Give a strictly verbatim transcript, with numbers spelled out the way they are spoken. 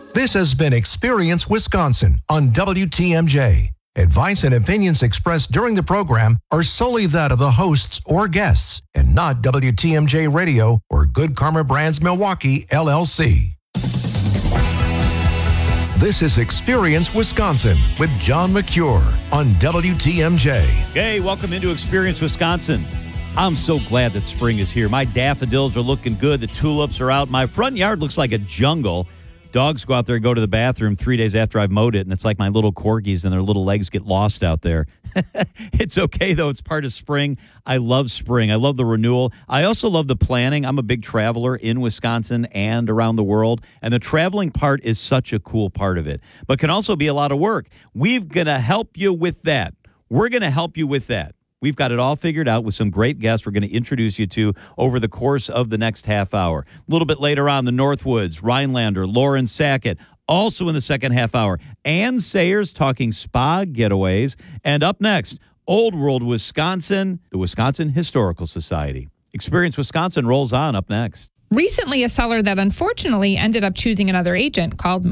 This has been Experience Wisconsin on W T M J. Advice and opinions expressed during the program are solely that of the hosts or guests and not W T M J Radio or Good Karma Brands Milwaukee, L L C. This is Experience Wisconsin with John McCure on W T M J. Hey, welcome into Experience Wisconsin. I'm so glad that spring is here. My daffodils are looking good. The tulips are out. My front yard looks like a jungle. Dogs go out there and go to the bathroom three days after I've mowed it, and it's like my little corgis and their little legs get lost out there. It's okay, though. It's part of spring. I love spring. I love the renewal. I also love the planning. I'm a big traveler in Wisconsin and around the world, and the traveling part is such a cool part of it, but can also be a lot of work. We're going to help you with that. We're going to help you with that. We've got it all figured out with some great guests we're going to introduce you to over the course of the next half hour. A little bit later on, the Northwoods, Rhinelander, Lauren Sackett, also in the second half hour. Ann Sayers talking spa getaways. And up next, Old World Wisconsin, the Wisconsin Historical Society. Experience Wisconsin rolls on up next. Recently, a seller that unfortunately ended up choosing another agent called me.